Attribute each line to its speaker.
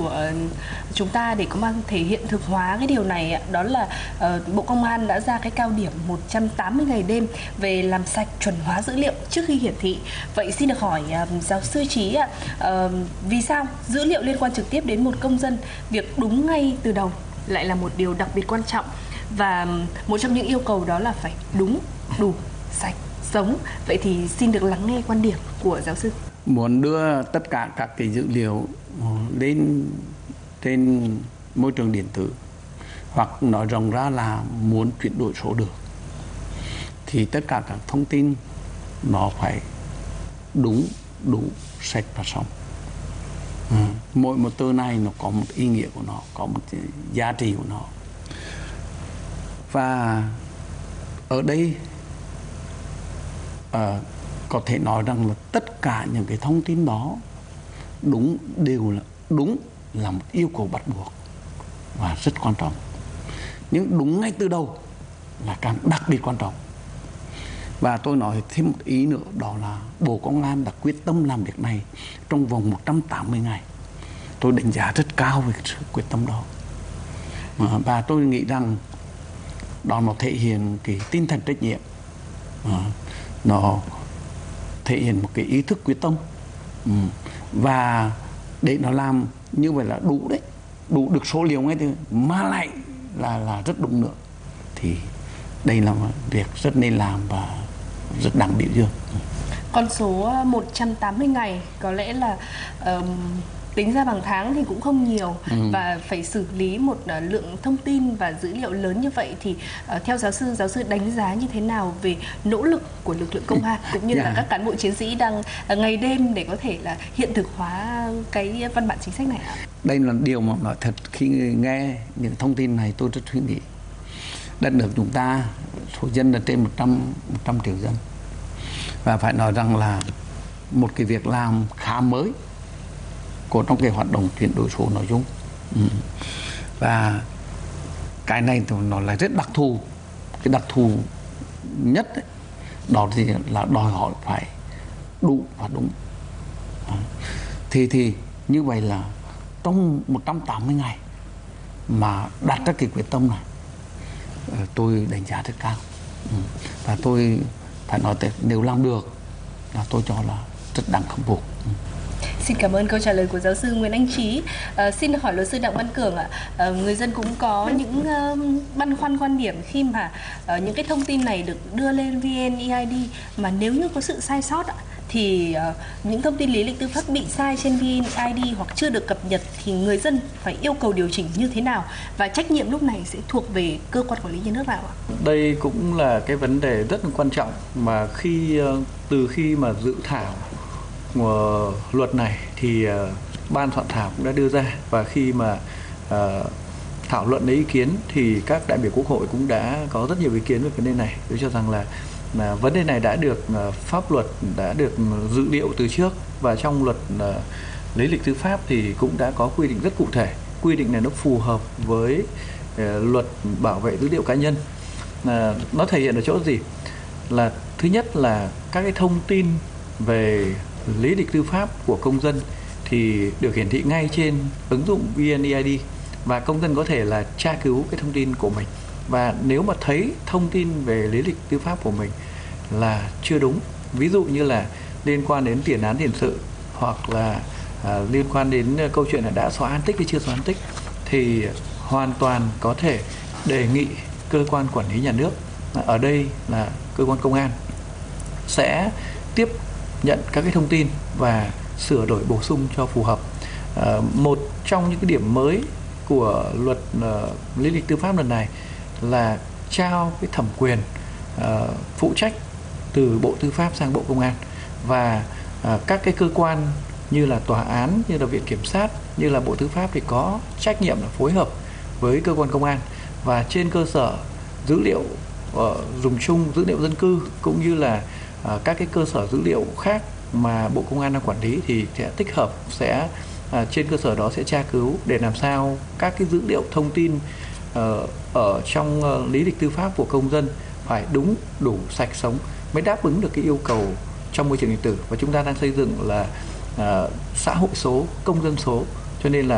Speaker 1: của chúng ta để có mang thể hiện thực hóa cái điều này ạ, đó là Bộ Công an đã ra cái cao điểm 180 ngày đêm về làm sạch chuẩn hóa dữ liệu trước khi hiển thị. Vậy xin được hỏi giáo sư Trí ạ, vì sao dữ liệu liên quan trực tiếp đến một công dân, việc đúng ngay từ đầu lại là một điều đặc biệt quan trọng, và một trong những yêu cầu đó là phải đúng, đủ, sạch, sống. Vậy thì xin được lắng nghe quan điểm của giáo sư.
Speaker 2: Muốn đưa tất cả các cái dữ liệu lên trên môi trường điện tử, hoặc nói rộng ra là muốn chuyển đổi số được, thì tất cả các thông tin nó phải đúng, đủ, sạch và sống. Mỗi một từ này nó có một ý nghĩa của nó, có một giá trị của nó. Và ở đây có thể nói rằng là tất cả những cái thông tin đó đúng, đều là đúng, là một yêu cầu bắt buộc và rất quan trọng. Nhưng đúng ngay từ đầu là càng đặc biệt quan trọng. Và tôi nói thêm một ý nữa, đó là Bộ Công an đã quyết tâm làm việc này trong vòng 180 ngày. Tôi đánh giá rất cao về sự quyết tâm đó. Và tôi nghĩ rằng đó nó thể hiện cái tinh thần trách nhiệm, nó thể hiện một cái ý thức quyết tâm. Và để nó làm như vậy là đủ đấy, đủ được số liệu ngay từ mà lại là rất đúng nữa, thì đây là một việc rất nên làm và rất đáng biểu dương.
Speaker 1: Con số 180 ngày có lẽ là tính ra bằng tháng thì cũng không nhiều, và phải xử lý một lượng thông tin và dữ liệu lớn như vậy thì theo giáo sư đánh giá như thế nào về nỗ lực của lực lượng công an cũng như là các cán bộ chiến sĩ đang ngày đêm để có thể là hiện thực hóa cái văn bản chính sách này ạ?
Speaker 2: Đây là điều mà nói thật, khi nghe những thông tin này tôi rất suy nghĩ. Đất nước chúng ta số dân là trên 100 triệu dân, và phải nói rằng là một cái việc làm khá mới của trong cái hoạt động chuyển đổi số nói chung. Và cái này thì nó là rất đặc thù. Cái đặc thù nhất ấy, đó thì là đòi hỏi phải đủ và đúng. Thì như vậy là trong 180 ngày mà đặt ra cái quyết tâm này, tôi đánh giá rất cao. Và tôi phải nói thật, nếu làm được là tôi cho là rất đáng khâm phục.
Speaker 1: Xin cảm ơn câu trả lời của giáo sư Nguyễn Anh Trí. Xin hỏi luật sư Đặng Văn Cường ạ, người dân cũng có những băn khoăn quan điểm khi mà những cái thông tin này được đưa lên VNeID mà nếu như có sự sai sót thì những thông tin lý lịch tư pháp bị sai trên VNeID hoặc chưa được cập nhật thì người dân phải yêu cầu điều chỉnh như thế nào, và trách nhiệm lúc này sẽ thuộc về cơ quan quản lý nhà nước nào ạ?
Speaker 3: Đây cũng là cái vấn đề rất là quan trọng mà từ khi mà dự thảo luật này thì ban soạn thảo cũng đã đưa ra, và khi mà thảo luận lấy ý kiến thì các đại biểu Quốc hội cũng đã có rất nhiều ý kiến về vấn đề này. Tôi cho rằng là vấn đề này đã được pháp luật đã được dự liệu từ trước, và trong luật lý lịch tư pháp thì cũng đã có quy định rất cụ thể. Quy định này nó phù hợp với luật bảo vệ dữ liệu cá nhân. Nó thể hiện ở chỗ gì? Là thứ nhất là các cái thông tin về lý lịch tư pháp của công dân thì được hiển thị ngay trên ứng dụng VNeID, và công dân có thể là tra cứu cái thông tin của mình, và nếu mà thấy thông tin về lý lịch tư pháp của mình là chưa đúng, ví dụ như là liên quan đến tiền án tiền sự, hoặc là liên quan đến câu chuyện là đã xóa án tích hay chưa xóa án tích, thì hoàn toàn có thể đề nghị cơ quan quản lý nhà nước, ở đây là cơ quan công an, sẽ tiếp nhận các cái thông tin và sửa đổi bổ sung cho phù hợp. Một trong những cái điểm mới của luật lý lịch tư pháp lần này là trao cái thẩm quyền phụ trách từ Bộ Tư pháp sang Bộ Công an, và các cái cơ quan như là tòa án, như là viện kiểm sát, như là Bộ Tư pháp thì có trách nhiệm là phối hợp với cơ quan công an, và trên cơ sở dữ liệu dùng chung, dữ liệu dân cư cũng như là các cái cơ sở dữ liệu khác mà Bộ Công an đang quản lý thì sẽ tích hợp, trên cơ sở đó sẽ tra cứu để làm sao các cái dữ liệu thông tin ở trong lý lịch tư pháp của công dân phải đúng, đủ, sạch, sống mới đáp ứng được cái yêu cầu trong môi trường điện tử. Và chúng ta đang xây dựng là xã hội số, công dân số, cho nên là